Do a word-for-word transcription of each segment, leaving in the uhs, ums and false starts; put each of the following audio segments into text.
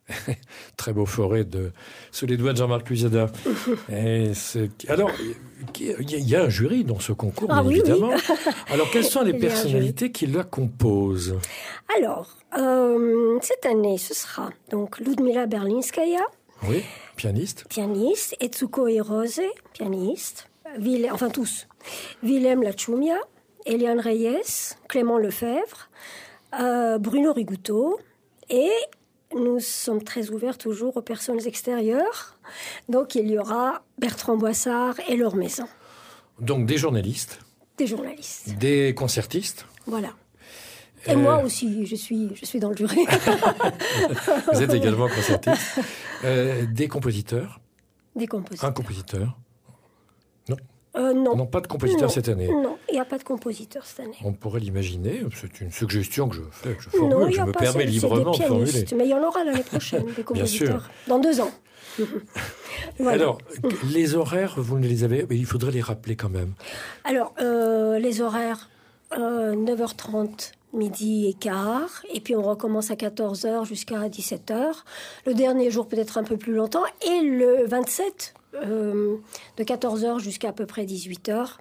Très beau forêt de, sous les doigts de Jean-Marc Luzada. Et alors, il y, y a un jury dans ce concours, ah, bien oui, évidemment. Oui. Alors, quelles sont les personnalités qui la composent? Alors, euh, cette année, ce sera donc Ludmila Berlinskaya. Oui, pianiste. Pianiste. Etsuko Hirose, pianiste. Ville, enfin tous. Willem Lachumia, Eliane Reyes, Clément Lefebvre, euh, Bruno Rigouteau. Et nous sommes très ouverts toujours aux personnes extérieures. Donc, il y aura Bertrand Boissard et Laure Maison. Donc, des journalistes. Des journalistes. Des concertistes. Voilà. Et euh... moi aussi, je suis, je suis dans le jury. Vous êtes également concertiste. Euh, des compositeurs. Des compositeurs. Un compositeur. Non. Euh, non. Non, pas de compositeur non. cette année. Non, il n'y a pas de compositeur cette année. On pourrait l'imaginer. C'est une suggestion que je fais, que je formule. Non, je me pas, permets c'est, librement c'est de formuler. Mais il y en aura l'année prochaine, des compositeurs. Bien sûr. Dans deux ans. Voilà. Alors, les horaires, vous ne les avez... Mais il faudrait les rappeler quand même. Alors, euh, les horaires, euh, neuf heures trente, midi et quart. Et puis, on recommence à quatorze heures jusqu'à dix-sept heures. Le dernier jour, peut-être un peu plus longtemps. Et le vingt-sept, euh, de quatorze heures jusqu'à à peu près dix-huit heures.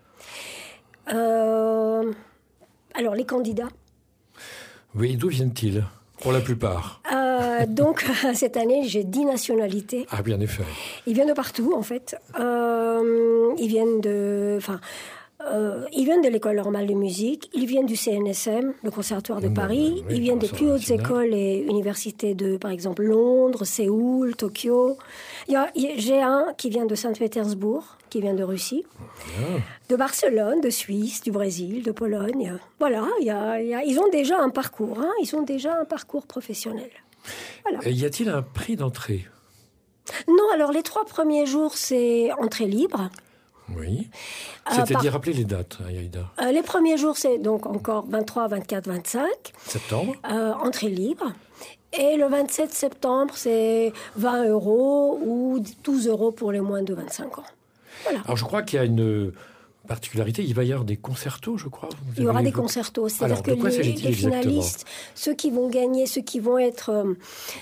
Euh, alors, les candidats. Oui, d'où viennent-ils, pour la plupart? euh, Donc, cette année, j'ai dix nationalités. Ah, bien effet. Ils viennent de partout, en fait. Euh, ils viennent de... Enfin, euh, ils viennent de l'École normale de musique. Ils viennent du C N S M, le Conservatoire de Paris. Oui, ils viennent des plus hautes écoles et universités de, par exemple, Londres, Séoul, Tokyo. Il y a, j'ai un qui vient de Saint-Pétersbourg, qui vient de Russie, ah. de Barcelone, de Suisse, du Brésil, de Pologne. Voilà, il y a, il y a, ils ont déjà un parcours, hein, ils ont déjà un parcours professionnel. Voilà. Et y a-t-il un prix d'entrée? Non, alors les trois premiers jours, c'est entrée libre. Oui. C'est-à-dire, euh, par... rappelez les dates, Aïda. Euh, les premiers jours, c'est donc encore vingt-trois, vingt-quatre, vingt-cinq. Septembre. Euh, entrée libre. Et le vingt-sept septembre, c'est vingt euros ou douze euros pour les moins de vingt-cinq ans. Voilà. Alors, je crois qu'il y a une particularité. Il va y avoir des concertos, je crois. Vous Il y aura avez... des concertos. C'est-à-dire Alors, que de les, les finalistes, ceux qui vont gagner, ceux qui vont être euh,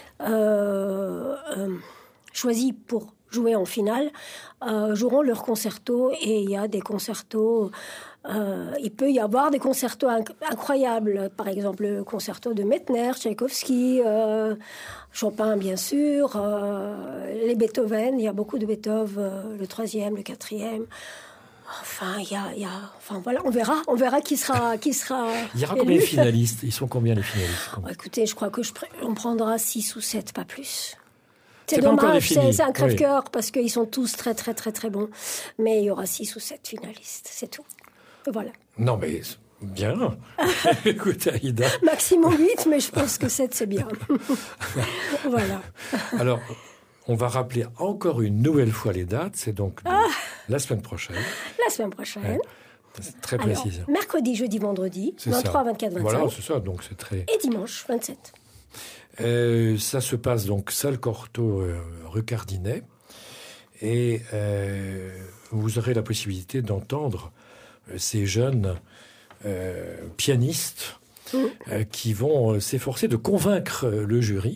euh, euh, choisis pour jouer en finale, euh, joueront leur concerto. Et il y a des concertos... Euh, il peut y avoir des concertos inc- incroyables. Par exemple, le concerto de Mettner, Tchaïkovski, euh, Chopin, bien sûr, euh, les Beethoven. Il y a beaucoup de Beethoven, euh, le troisième, le quatrième. Enfin, il y a, il y a, enfin voilà, on verra, on verra qui sera, qui sera. Il y aura combien de finalistes? Ils sont combien les finalistes? Oh, écoutez, je crois que je, on prendra six ou sept, pas plus. C'est, c'est dommage, c'est, c'est un crève-cœur oui. parce qu'ils sont tous très, très, très, très bons. Mais il y aura six ou sept finalistes, c'est tout. Voilà. Non, mais bien. Écoute, Aïda. Maximum huit, mais je pense que sept, c'est bien. Voilà. Alors, on va rappeler encore une nouvelle fois les dates. C'est donc ah. la semaine prochaine. La semaine prochaine. Ouais. C'est très précis. Alors, mercredi, jeudi, vendredi, c'est vingt-trois, ça. vingt-quatre, vingt-cinq. Voilà, c'est ça, donc c'est très... Et dimanche, vingt-sept. Euh, ça se passe donc salle Cortot, euh, rue Cardinet. Et euh, vous aurez la possibilité d'entendre ces jeunes euh, pianistes mmh. euh, qui vont euh, s'efforcer de convaincre euh, le jury.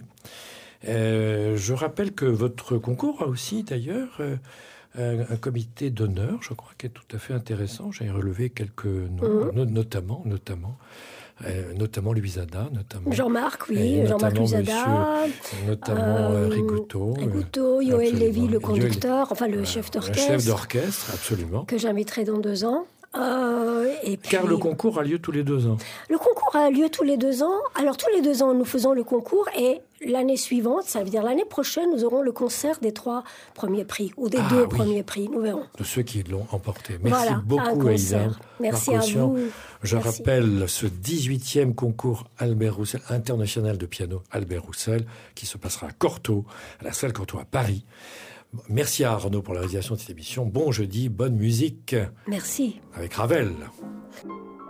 Euh, je rappelle que votre concours a aussi d'ailleurs euh, un, un comité d'honneur, je crois, qui est tout à fait intéressant. J'ai relevé quelques noms, mmh. no- notamment, notamment, euh, notamment Luzada, notamment Jean-Marc, oui, Jean-Marc Luzada, notamment euh, Rigouteau, Rigouteau, Yoël Lévy, le conducteur, enfin le euh, chef d'orchestre, le chef d'orchestre, absolument, que j'inviterai dans deux ans. Euh, et puis, car le concours a lieu tous les deux ans. Le concours a lieu tous les deux ans. Alors, tous les deux ans, nous faisons le concours et l'année suivante, ça veut dire l'année prochaine, nous aurons le concert des trois premiers prix ou des ah, deux oui. premiers prix. Nous verrons. De ceux qui l'ont emporté. Merci voilà, beaucoup, Aïda. Merci à vous. Je Merci. rappelle ce dix-huitième concours Albert Roussel, international de piano Albert Roussel, qui se passera à Cortot, à la salle Cortot à Paris. Merci à Arnaud pour la réalisation de cette émission. Bon jeudi, bonne musique. Merci. Avec Ravel.